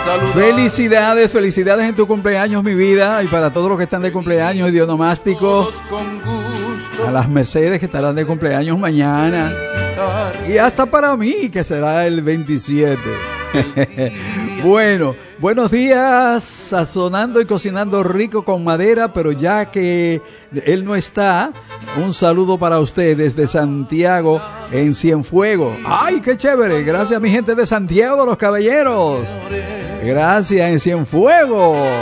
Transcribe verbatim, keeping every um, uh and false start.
Felicidades, felicidades en tu cumpleaños, mi vida, y para todos los que están de cumpleaños, idionomástico, a las Mercedes que estarán de cumpleaños mañana, y hasta para mí que será el veintisiete. Bueno, buenos días, sazonando y cocinando rico con madera, pero ya que él no está, un saludo para usted desde Santiago en Cienfuegos. ¡Ay, qué chévere! Gracias a mi gente de Santiago de los Caballeros. Gracias en Cienfuegos.